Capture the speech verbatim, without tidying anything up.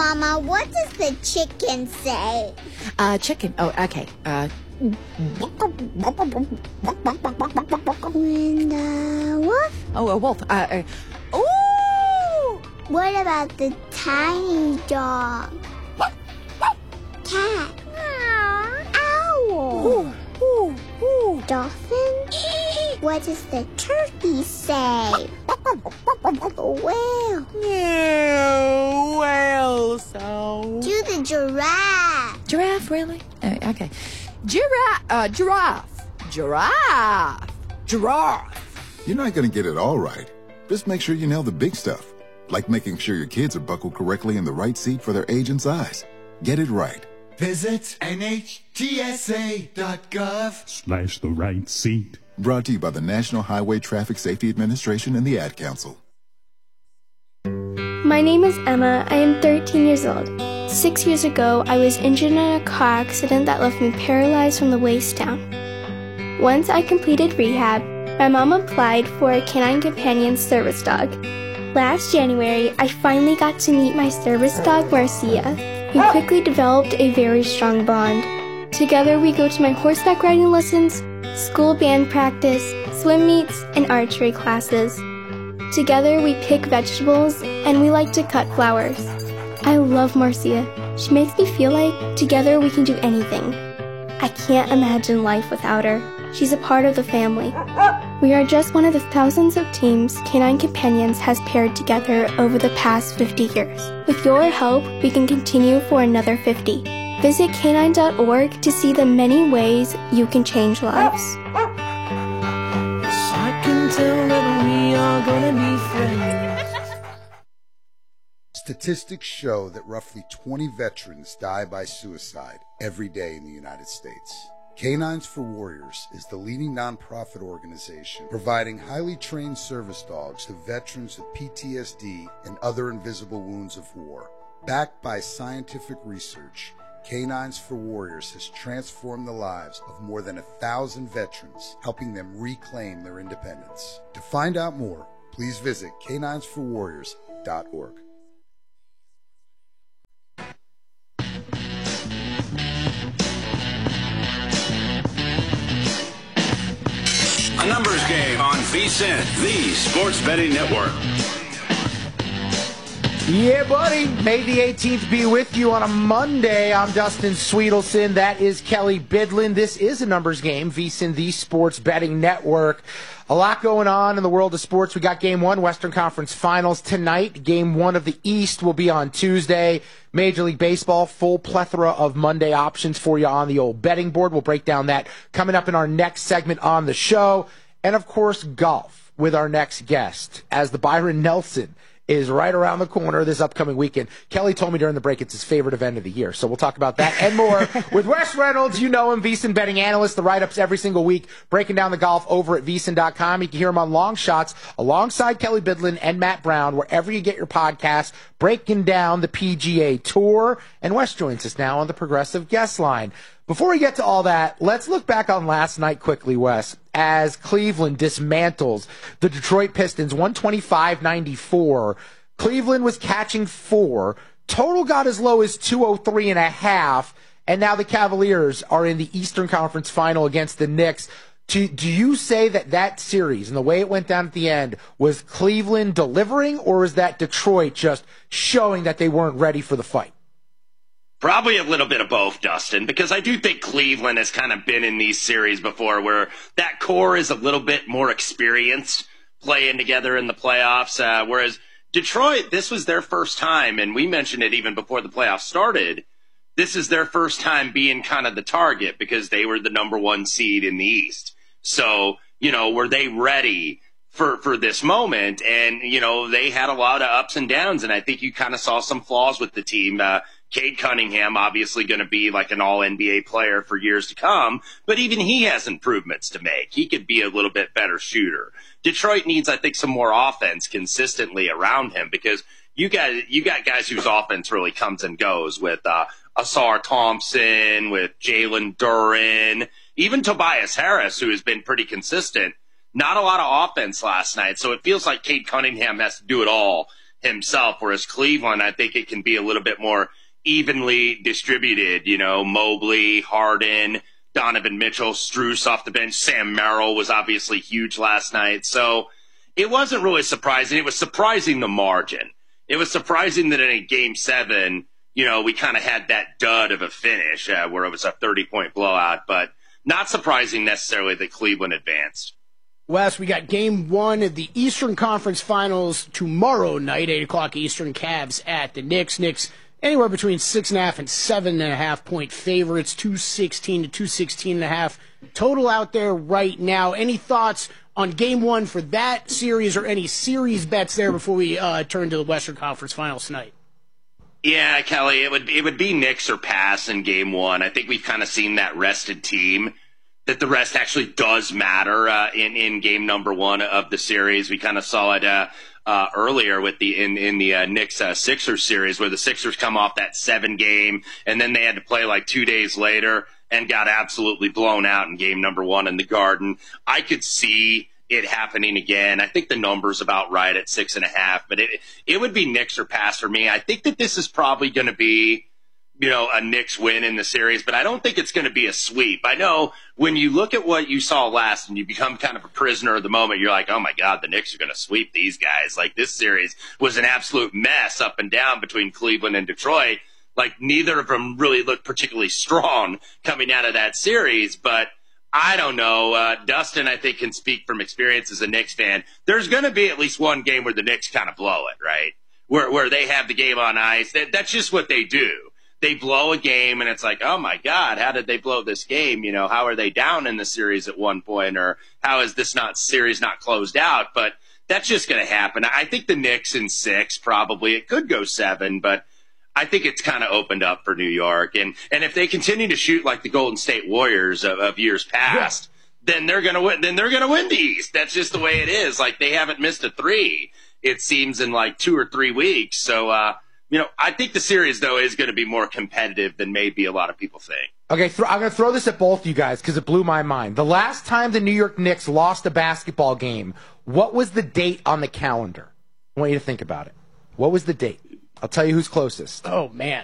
Mama, what does the chicken say? Uh, chicken. Oh, okay. Uh, And the wolf? oh, a wolf. Uh, uh, ooh! What about the tiny dog? Cat? Owl? Ooh, ooh, ooh. Dolphin? What does the turkey say? Whale? Yeah, whale sound. Do the giraffe? Giraffe, really? Uh, okay. Giraffe. Uh, giraffe. Giraffe. Giraffe. You're not going to get it all right. Just make sure you nail the big stuff, like making sure your kids are buckled correctly in the right seat for their age and size. Get it right. Visit N H T S A dot gov slash the right seat. Brought to you by the National Highway Traffic Safety Administration and the Ad Council. My name is Emma. I am thirteen years old. Six years ago, I was injured in a car accident that left me paralyzed from the waist down. Once I completed rehab, my mom applied for a Canine Companion service dog. Last January, I finally got to meet my service dog, Marcia. We quickly developed a very strong bond. Together, we go to my horseback riding lessons, school band practice, swim meets, and archery classes. Together, we pick vegetables, and we like to cut flowers. I love Marcia. She makes me feel like together we can do anything. I can't imagine life without her. She's a part of the family. We are just one of the thousands of teams Canine Companions has paired together over the past fifty years. With your help, we can continue for another fifty. Visit canine dot org to see the many ways you can change lives. I can tell that we are gonna be friends. Statistics show that roughly twenty veterans die by suicide every day in the United States. Canines for Warriors is the leading nonprofit organization providing highly trained service dogs to veterans with P T S D and other invisible wounds of war. Backed by scientific research, Canines for Warriors has transformed the lives of more than a thousand veterans, helping them reclaim their independence. To find out more, please visit canines for warriors dot org. A numbers game on VSiN, the Sports Betting Network. Yeah, buddy. May the eighteenth be with you on a Monday. I'm Dustin Sweetelson. That is Kelly Bidlin. This is a numbers game, VSiN, the Sports Betting Network. A lot going on in the world of sports. We got Game one, Western Conference Finals tonight. Game one of the East will be on Tuesday. Major League Baseball, full plethora of Monday options for you on the old betting board. We'll break down that coming up in our next segment on the show. And, of course, golf with our next guest, as the Byron Nelson is right around the corner this upcoming weekend. Kelly told me during the break it's his favorite event of the year, so we'll talk about that and more with Wes Reynolds. You know him, VSiN betting analyst, the write-ups every single week, breaking down the golf over at V S I N dot com. You can hear him on Long Shots alongside Kelly Bidlin and Matt Brown, wherever you get your podcasts, breaking down the P G A Tour. And Wes joins us now on the Progressive Guest Line. Before we get to all that, let's look back on last night quickly, Wes, as Cleveland dismantles the Detroit Pistons one twenty-five ninety-four. Cleveland was catching four. Total got as low as two oh three and a half, and now the Cavaliers are in the Eastern Conference Final against the Knicks. Do, do you say that that series and the way it went down at the end was Cleveland delivering, or is that Detroit just showing that they weren't ready for the fight? Probably a little bit of both, Dustin, because I do think Cleveland has kind of been in these series before where that core is a little bit more experienced playing together in the playoffs, uh, whereas Detroit, this was their first time, and we mentioned it even before the playoffs started, this is their first time being kind of the target because they were the number one seed in the East. So, you know, were they ready for, for this moment? And, you know, they had a lot of ups and downs, and I think you kind of saw some flaws with the team. Uh, Cade Cunningham obviously going to be like an all N B A player for years to come, but even he has improvements to make. He could be a little bit better shooter. Detroit needs, I think, some more offense consistently around him because you got you got guys whose offense really comes and goes with uh, Asar Thompson, with Jalen Duren, even Tobias Harris, who has been pretty consistent. Not a lot of offense last night, so it feels like Cade Cunningham has to do it all himself, whereas Cleveland, I think it can be a little bit more evenly distributed. You know, Mobley, Harden, Donovan Mitchell, Strus off the bench. Sam Merrill was obviously huge last night. So it wasn't really surprising. It was surprising the margin. It was surprising that in a game seven, you know, we kind of had that dud of a finish uh, where it was a thirty-point blowout, but not surprising necessarily that Cleveland advanced. Wes, we got game one of the Eastern Conference Finals tomorrow night, eight o'clock Eastern. Cavs at the Knicks. Knicks anywhere between six and a half and seven and a half point favorites, two sixteen to two sixteen and a half total out there right now. Any thoughts on game one for that series or any series bets there before we uh, turn to the Western Conference Finals tonight? Yeah, Kelly, it would it would be Knicks or pass in game one. I think we've kind of seen that rested team, that the rest actually does matter uh, in in game number one of the series. We kind of saw it uh, uh, earlier with the in in the uh, Knicks uh, Sixers series, where the Sixers come off that seven game, and then they had to play like two days later and got absolutely blown out in game number one in the Garden. I could see it happening again. I think the number's about right at six and a half, but it it would be Knicks or pass for me. I think that this is probably going to be, you know, a Knicks win in the series, but I don't think it's going to be a sweep. I know when you look at what you saw last and you become kind of a prisoner of the moment, you're like, oh my God, the Knicks are going to sweep these guys. Like, this series was an absolute mess up and down between Cleveland and Detroit. Like, neither of them really looked particularly strong coming out of that series, but I don't know. Uh, Dustin, I think, can speak from experience as a Knicks fan. There's going to be at least one game where the Knicks kind of blow it, right? Where where they have the game on ice. That, that's just what they do. They blow a game, and it's like, oh, my God, how did they blow this game? You know, how are they down in the series at one point? Or how is this not series not closed out? But that's just going to happen. I think the Knicks in six probably. It could go seven, but I think it's kind of opened up for New York. And and if they continue to shoot like the Golden State Warriors of, of years past, yeah. then they're gonna win then they're gonna win the East. That's just the way it is. Like, they haven't missed a three, it seems, in like two or three weeks. So uh, you know, I think the series though is gonna be more competitive than maybe a lot of people think. Okay, th- I'm gonna throw this at both you guys because it blew my mind. The last time the New York Knicks lost a basketball game, what was the date on the calendar? I want you to think about it. What was the date? I'll tell you who's closest. Oh, man.